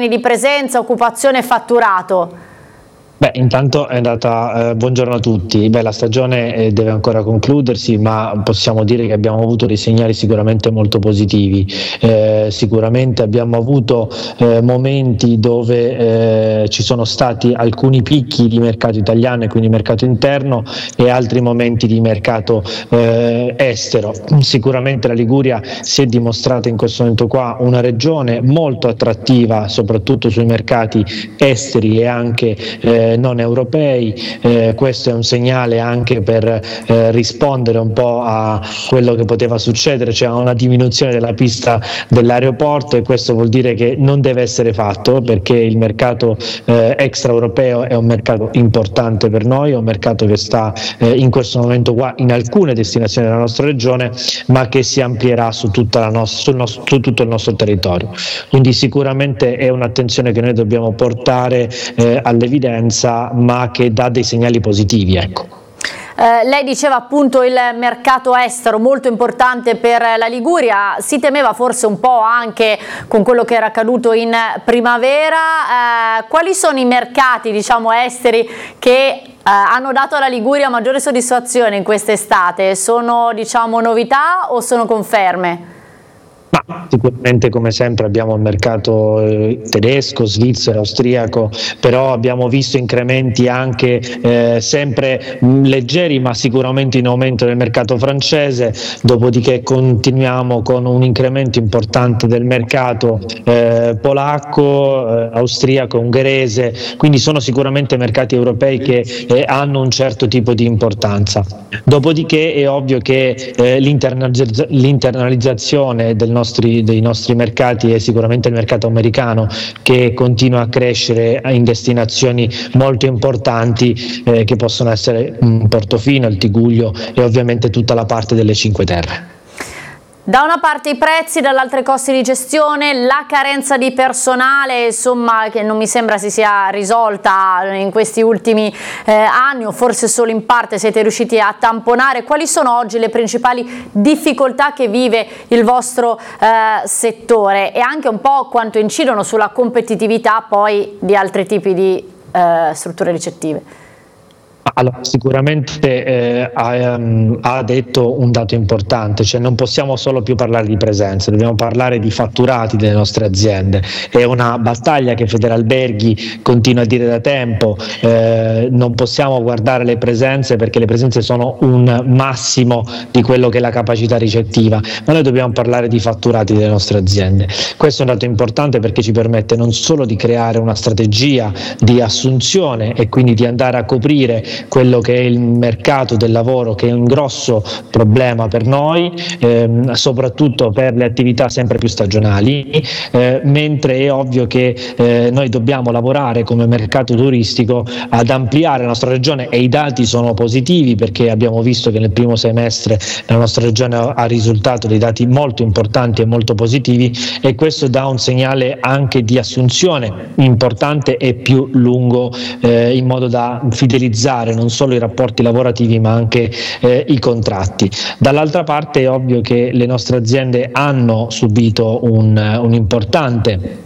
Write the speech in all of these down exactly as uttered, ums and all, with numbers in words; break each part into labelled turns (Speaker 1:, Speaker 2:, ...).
Speaker 1: termini di presenza, occupazione e fatturato?
Speaker 2: Beh, intanto è andata, eh, buongiorno a tutti. Beh, la stagione eh, deve ancora concludersi, ma possiamo dire che abbiamo avuto dei segnali sicuramente molto positivi. Eh, sicuramente abbiamo avuto eh, momenti dove eh, ci sono stati alcuni picchi di mercato italiano e quindi mercato interno e altri momenti di mercato eh, estero. Sicuramente la Liguria si è dimostrata in questo momento qua una regione molto attrattiva, soprattutto sui mercati esteri e anche eh, non europei. Eh, questo è un segnale anche per eh, rispondere un po' a quello che poteva succedere, cioè a una diminuzione della pista dell'aeroporto, e questo vuol dire che non deve essere fatto, perché il mercato eh, extraeuropeo è un mercato importante per noi, è un mercato che sta eh, in questo momento qua in alcune destinazioni della nostra regione, ma che si amplierà su, tutta la nostra, sul nostro, su tutto il nostro territorio. Quindi sicuramente è un'attenzione che noi dobbiamo portare eh, all'evidenza, ma che dà dei segnali positivi, ecco.
Speaker 1: Eh, lei diceva appunto il mercato estero molto importante per la Liguria, si temeva forse un po' anche con quello che era accaduto in primavera. Eh, quali sono i mercati, diciamo, esteri che eh, hanno dato alla Liguria maggiore soddisfazione in quest'estate? Sono, diciamo, novità o sono conferme?
Speaker 2: Ma sicuramente, come sempre, abbiamo il mercato eh, tedesco, svizzero, austriaco, però abbiamo visto incrementi anche eh, sempre mh, leggeri, ma sicuramente in aumento del mercato francese. Dopodiché continuiamo con un incremento importante del mercato eh, polacco, eh, austriaco, ungherese, quindi sono sicuramente mercati europei che eh, hanno un certo tipo di importanza. Dopodiché è ovvio che eh, l'internalizzazione del nostri, dei nostri mercati è sicuramente il mercato americano, che continua a crescere in destinazioni molto importanti eh, che possono essere um, Portofino, il Tigullio e ovviamente tutta la parte delle Cinque Terre.
Speaker 1: Da una parte i prezzi, dall'altra i costi di gestione, la carenza di personale, insomma, che non mi sembra si sia risolta in questi ultimi eh, anni, o forse solo in parte siete riusciti a tamponare. Quali sono oggi le principali difficoltà che vive il vostro eh, settore, e anche un po' quanto incidono sulla competitività poi di altri tipi di eh, strutture ricettive?
Speaker 2: Allora, sicuramente eh, ha, um, ha detto un dato importante, cioè non possiamo solo più parlare di presenze, dobbiamo parlare di fatturati delle nostre aziende. È una battaglia che Federalberghi continua a dire da tempo, eh, non possiamo guardare le presenze, perché le presenze sono un massimo di quello che è la capacità ricettiva, ma noi dobbiamo parlare di fatturati delle nostre aziende. Questo è un dato importante perché ci permette non solo di creare una strategia di assunzione e quindi di andare a coprire quello che è il mercato del lavoro, che è un grosso problema per noi, ehm, soprattutto per le attività sempre più stagionali, eh, mentre è ovvio che eh, noi dobbiamo lavorare come mercato turistico ad ampliare la nostra regione, e i dati sono positivi perché abbiamo visto che nel primo semestre la nostra regione ha risultato dei dati molto importanti e molto positivi, e questo dà un segnale anche di assunzione importante e più lungo, eh, in modo da fidelizzare non solo i rapporti lavorativi ma anche eh, i contratti. Dall'altra parte è ovvio che le nostre aziende hanno subito un, un importante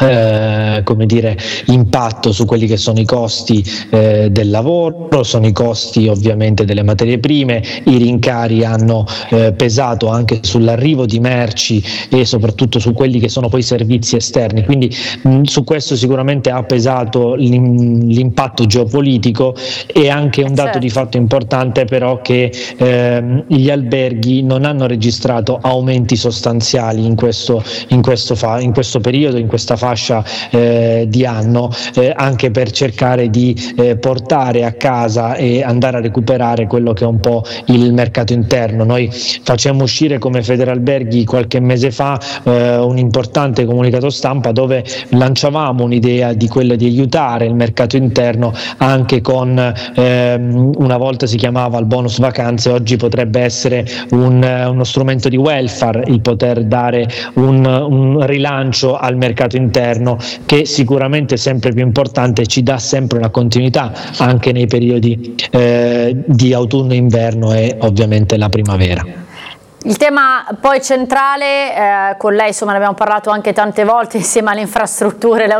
Speaker 2: Eh, come dire, impatto su quelli che sono i costi eh, del lavoro, sono i costi ovviamente delle materie prime, i rincari hanno eh, pesato anche sull'arrivo di merci e soprattutto su quelli che sono poi i servizi esterni, quindi mh, su questo sicuramente ha pesato l'impatto geopolitico. E anche un dato di fatto importante però che ehm, gli alberghi non hanno registrato aumenti sostanziali in questo, in questo, fa, in questo periodo, in questa fase fascia eh, di anno, eh, anche per cercare di eh, portare a casa e andare a recuperare quello che è un po' il mercato interno. Noi facciamo uscire come Federalberghi qualche mese fa eh, un importante comunicato stampa dove lanciavamo un'idea di quella di aiutare il mercato interno anche con ehm, una volta si chiamava il bonus vacanze, oggi potrebbe essere un, uno strumento di welfare, il poter dare un, un rilancio al mercato interno, che sicuramente è sempre più importante e ci dà sempre una continuità anche nei periodi eh, di autunno, inverno e ovviamente la primavera.
Speaker 1: Il tema poi centrale, eh, con lei insomma ne abbiamo parlato anche tante volte insieme alle infrastrutture,